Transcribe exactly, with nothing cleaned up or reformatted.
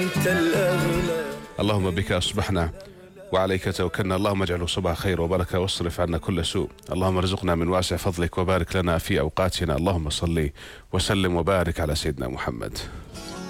اللهم بك أصبحنا وعليك توكلنا، اللهم اجعله صباح خير وبركة واصرف عنا كل سوء، اللهم ارزقنا من واسع فضلك وبارك لنا في أوقاتنا، اللهم صل وسلم وبارك على سيدنا محمد.